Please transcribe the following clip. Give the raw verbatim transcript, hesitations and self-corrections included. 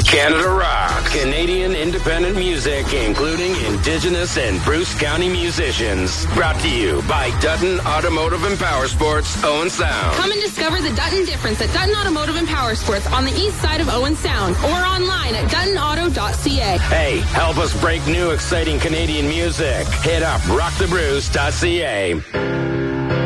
Canada Rock, Canadian independent music, including Indigenous and Bruce County musicians. Brought to you by Dutton Automotive and Power Sports, Owen Sound. Come and discover the Dutton difference at Dutton Automotive and Power Sports on the east side of Owen Sound or online at dutton auto dot c a. Hey, help us break new exciting Canadian music. Hit up rock the bruce dot c a.